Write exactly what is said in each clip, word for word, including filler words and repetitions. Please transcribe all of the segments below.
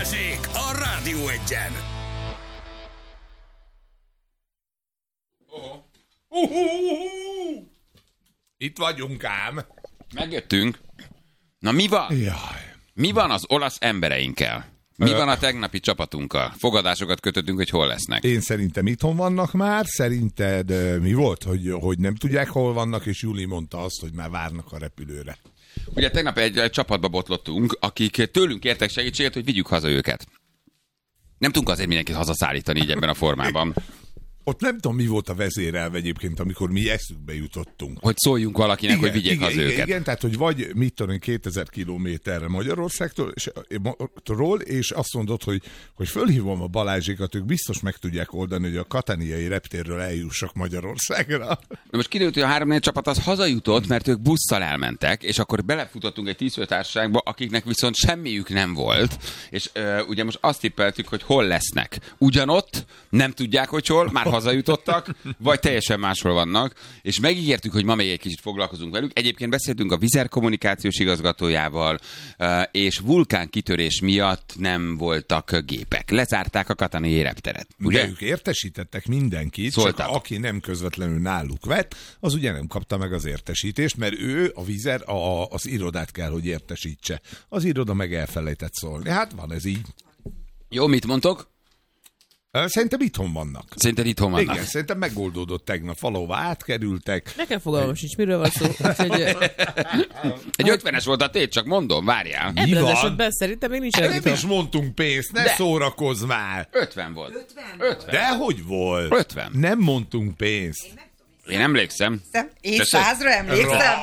Balázsék a Rádió Egyen. Oh. Uh-huh. Itt vagyunk ám. Megjöttünk. Na mi van? Jaj. Mi van az olasz embereinkkel? Mi van a tegnapi csapatunkkal? Fogadásokat kötöttünk, hogy hol lesznek. Én szerintem itthon vannak már. Szerinted mi volt, hogy, hogy nem tudják, hol vannak, és Júli mondta azt, hogy már várnak a repülőre. Ugye tegnap egy, egy csapatba botlottunk, akik tőlünk kértek segítséget, hogy vigyük haza őket. Nem tudunk azért mindenkit hazaszállítani így ebben a formában. Ott nem tudom, mi volt a vezérelv egyébként, amikor mi eszükbe jutottunk. Hogy szóljunk valakinek, igen, hogy vigyék igen, haza igen, őket. Igen, tehát, hogy vagy mit tudom, kétezer kilométerre Magyarországtól, és, és azt mondod, hogy, hogy fölhívom a Balázsékat, ők biztos meg tudják oldani, hogy a katániai reptérről eljussak Magyarországra. Na most kiderült, hogy a három-négy csapat az hazajutott, mert ők busszal elmentek, és akkor belefutottunk egy tíz társaságba, akiknek viszont semmiük nem volt, és uh, ugye most azt tippeltük, hogy hol lesznek. Ugyanott, nem tudják, hogy hol, már hazajutottak, vagy teljesen máshol vannak, és megígértük, hogy ma még egy kicsit foglalkozunk velük. Egyébként beszéltünk a Wizz Air kommunikációs igazgatójával, és vulkánkitörés miatt nem voltak gépek. Lezárták a katániai repteret. Ugye? De ők értesítettek mindenkit, Szóltak. Csak aki nem közvetlenül náluk vett, az ugye nem kapta meg az értesítést, mert ő, a Wizz Air, a, az irodát kell, hogy értesítse. Az iroda meg elfelejtett szólni. Hát van ez így. Jó, mit mondtok? Szerintem itthon vannak. Szerinted itthon vannak? Igen, szerintem megoldódott tegnap, valahova átkerültek. Nekem fogalmam sincs, miről van szó. Egy, egy ötvenes volt a tét, csak mondom, várjál. Ebben az esetben szerintem még nincs Nem elvitom. is mondtunk pénzt, ne De. szórakozz már. ötven volt. ötven. De hogy volt? ötven. Nem mondtunk pénzt. Én emlékszem. Én Tessék? százra emlékszem.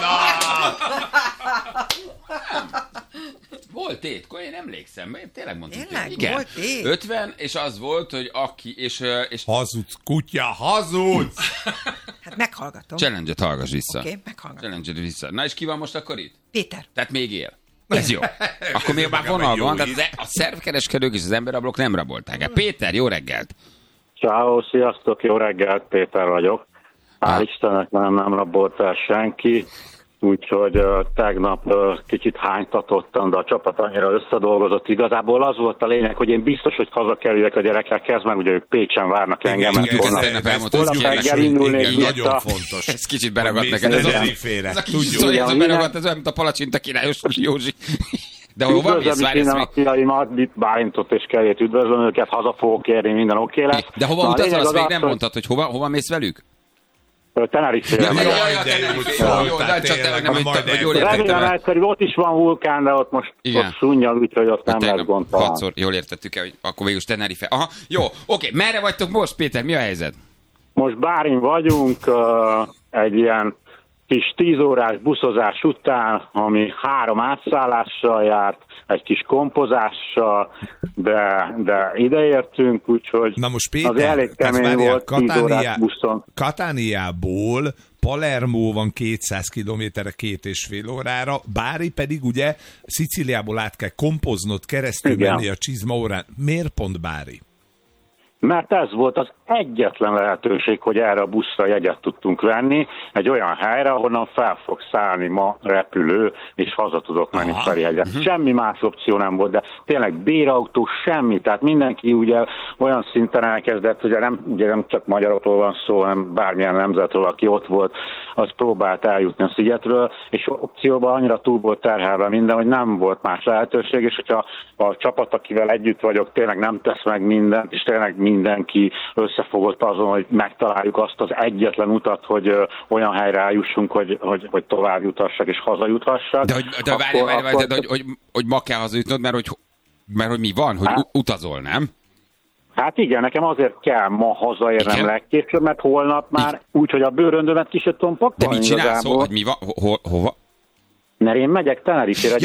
Volt tét, én emlékszem, én tényleg mondtam. Tényleg? Igen. Volt tét? ötven, és az volt, hogy aki, és... és Hazudsz, kutya, hazudsz! Hát meghallgatom. Challenge-et hallgass vissza. Oké, okay, meghallgatom. Challenge-et vissza. Na és ki van most akkor itt? Péter. Tehát még él. Ez jó. Akkor még már vonal van, tehát a szervkereskedők és az emberrablók nem rabolták el. Péter, jó reggelt! Ciao, sziasztok, jó reggelt, Péter vagyok. Hál' Istennek nem, nem rabolt el senki, úgyhogy uh, tegnap uh, kicsit hánytatottam, de a csapat annyira összedolgozott. Igazából az volt a lényeg, hogy én biztos, hogy hazakerüljek a gyerekekhez, mert ugye ők Pécsen várnak engem. Tudjuk, holnap, ezt tegnap elmondtad, holnap ez reggel indulnék igen, vissza. nagyon fontos. Ez kicsit beragadt Hogy neked. mész Ez, az a, elifére. ez a kis Tudjuk. szó, ez a Igen, beragadt, ez olyan, mint a palacsinta királyos Józsi. De hova mész? Üdvözlöm Várj, is ezt innen a még... fiaimat, itt Bálintot és Kerét üdvözlöm őket, haza fogok érni, minden oké lesz. De hova Na, a utazol, lényeg azt az még az, nem hogy mondtad, hogy hova, hova mész velük? Tenerife-re Ja, megyek. ja, ja, de Tenerife, úgy jó, szóltál, jó, de csak tényleg, te nem, majd hogy jól elfelejtem. értettem Remélem el. egyszerű, ott is van vulkán, de ott most Igen. ott szunnyal, úgyhogy ott nem lesz Tegnap gond talán. hatszor jól értettük el, hogy akkor végül is Tenerife. Aha, jó, oké, merre vagytok most, Péter, mi a helyzet? Most Bárin vagyunk, uh, egy ilyen kis tíz órás buszozás után, ami három átszállással járt, egy kis kompozással, de, de ideértünk, úgyhogy Na most az Péter, elég tehát kemény várjál, volt, tíz órás buszon. Katániából Palermo van kétszáz kilométerre, két és fél órára, Bari pedig ugye Szicíliából át kell kompoznod, keresztül Igen. menni a Csizma órán. Miért pont Bari? Mert ez volt az egyetlen lehetőség, hogy erre a buszra jegyet tudtunk venni, egy olyan helyre, ahonnan fel fog szállni ma repülő, és haza tudok menni Ferihegyre. Uh-huh. Semmi más opció nem volt, de tényleg bérautó, semmi, tehát mindenki ugye olyan szinten elkezdett, ugye nem, ugye nem csak magyarokról van szó, hanem bármilyen nemzetről, aki ott volt, az próbált eljutni a szigetről, és opcióban annyira túl volt terhelve minden, hogy nem volt más lehetőség, és hogyha a csapat, akivel együtt vagyok, tényleg nem tesz meg mindent, és tényleg mindenki összefogott azon, hogy megtaláljuk azt az egyetlen utat, hogy ö, olyan helyre eljussunk, hogy, hogy, hogy tovább jutassak és hazajuthassak. De, hogy, de akkor, várj, várj, várj, akkor... de, hogy, hogy, hogy ma kell hazajutnod, mert hogy, mert hogy mi van, hogy Hát- utazol, nem? Hát igen, nekem azért kell ma hazaérnem Igen. legkésőbb, mert holnap már úgy, hogy a bőröndömet ki se tudom De pakolni mit csinálsz, igazából. hogy mi van, ho, hova? Mert én megyek Tenerife-re Ja,